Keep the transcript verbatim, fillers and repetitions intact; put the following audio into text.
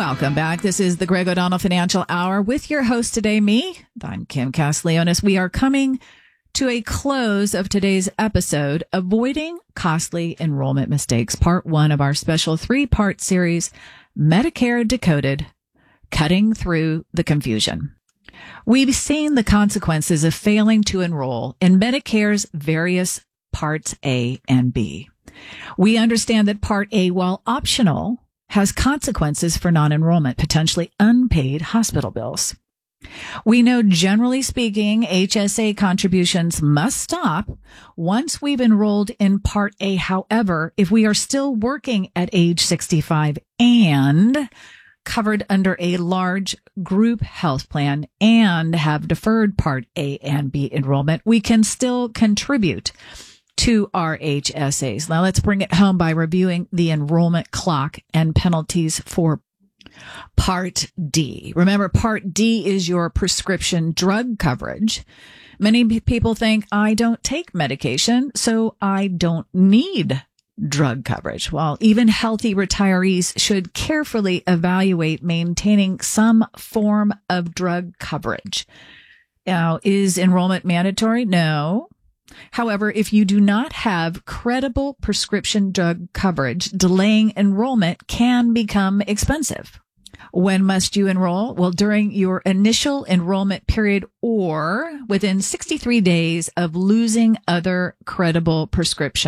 Welcome back. This is the Greg O'Donnell Financial Hour with your host today, me. I'm Kim Castileonis. We are coming to a close of today's episode, Avoiding Costly Enrollment Mistakes, part one of our special three-part series, Medicare Decoded, Cutting Through the Confusion. We've seen the consequences of failing to enroll in Medicare's various Parts A and B. We understand that Part A, while optional, has consequences for non-enrollment, potentially unpaid hospital bills. We know, generally speaking, H S A contributions must stop once we've enrolled in Part A. However, if we are still working at age sixty-five and covered under a large group health plan and have deferred Part A and B enrollment, we can still contribute to our H S As. Now let's bring it home by reviewing the enrollment clock and penalties for Part D. Remember, Part D is your prescription drug coverage. Many people think, I don't take medication, so I don't need drug coverage. Well, even healthy retirees should carefully evaluate maintaining some form of drug coverage. Now, is enrollment mandatory? No. However, if you do not have credible prescription drug coverage, delaying enrollment can become expensive. When must you enroll? Well, during your initial enrollment period or within sixty-three days of losing other credible prescription